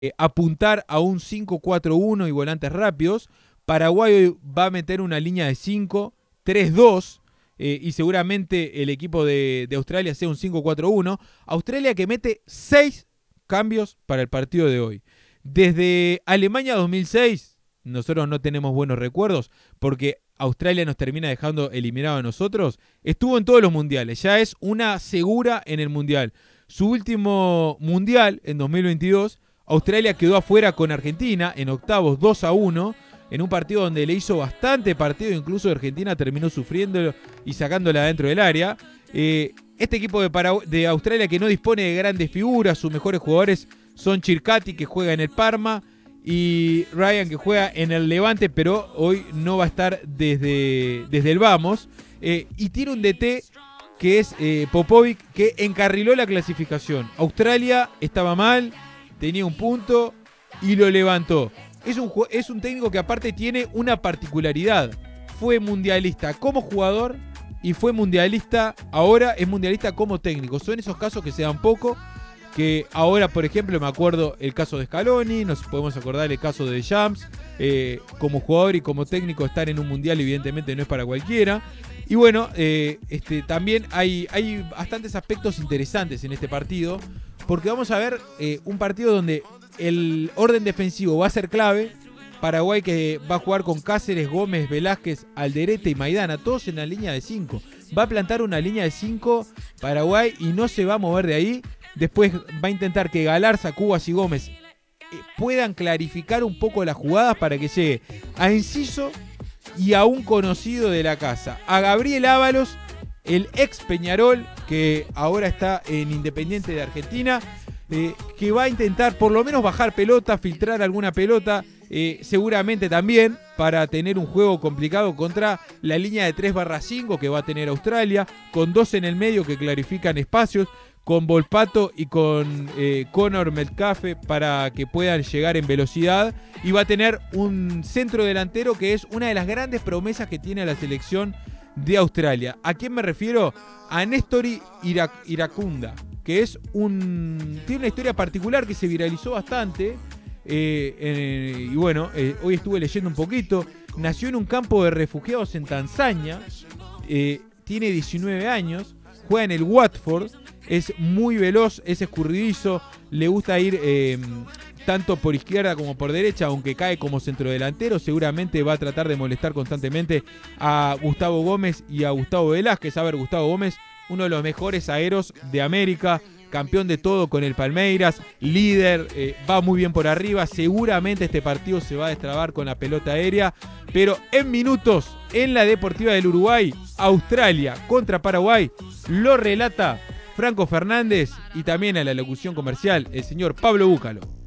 apuntar a un 5-4-1 y volantes rápidos. Paraguay hoy va a meter una línea de 5-3-2 y seguramente el equipo de Australia sea un 5-4-1. Australia que mete 6 cambios para el partido de hoy. Desde Alemania 2006, nosotros no tenemos buenos recuerdos porque Australia nos termina dejando eliminado a nosotros. Estuvo en todos los mundiales, ya es una segura en el mundial. Su último mundial, en 2022, Australia quedó afuera con Argentina en octavos 2-1, en un partido donde le hizo bastante partido, incluso Argentina terminó sufriendo y sacándola dentro del área. Este equipo de Australia que no dispone de grandes figuras, sus mejores jugadores son Chircati, que juega en el Parma, y Ryan, que juega en el Levante, pero hoy no va a estar desde el Vamos. Y tiene un DT que es Popovic, que encarriló la clasificación. Australia estaba mal, tenía un punto y lo levantó. Es un técnico que aparte tiene una particularidad. Fue mundialista como jugador y fue mundialista, ahora es mundialista como técnico. Son esos casos que se dan poco, que ahora, por ejemplo, me acuerdo el caso de Scaloni, nos podemos acordar el caso de Deschamps. Como jugador y como técnico estar en un mundial evidentemente no es para cualquiera. Y bueno, también hay bastantes aspectos interesantes en este partido, porque vamos a ver un partido donde el orden defensivo va a ser clave. Paraguay que va a jugar con Cáceres, Gómez, Velázquez, Alderete y Maidana, todos en la línea de 5. Va a plantar una línea de 5 Paraguay y no se va a mover de ahí. Después va a intentar que Galarza, Cubas y Gómez puedan clarificar un poco las jugadas para que llegue a Enciso y a un conocido de la casa, a Gabriel Ábalos, el ex Peñarol, que ahora está en Independiente de Argentina, que va a intentar por lo menos bajar pelota, filtrar alguna pelota, seguramente también para tener un juego complicado contra la línea de 3/5 que va a tener Australia, con 2 en el medio que clarifican espacios, con Volpato y con Conor Metcalfe para que puedan llegar en velocidad, y va a tener un centro delantero que es una de las grandes promesas que tiene la selección de Australia. ¿A quién me refiero? A Néstori Iracunda, que tiene una historia particular que se viralizó bastante. Y bueno, hoy estuve leyendo un poquito. Nació en un campo de refugiados en Tanzania, tiene 19 años, juega en el Watford, es muy veloz, es escurridizo, le gusta ir tanto por izquierda como por derecha, aunque cae como centrodelantero. Seguramente va a tratar de molestar constantemente a Gustavo Gómez y a Gustavo Velázquez. A ver, Gustavo Gómez, uno de los mejores zagueros de América, campeón de todo con el Palmeiras, líder, va muy bien por arriba. Seguramente este partido se va a destrabar con la pelota aérea, pero en minutos, en la Deportiva del Uruguay, Australia contra Paraguay, lo relata Franco Fernández y también a la locución comercial el señor Pablo Búcalo.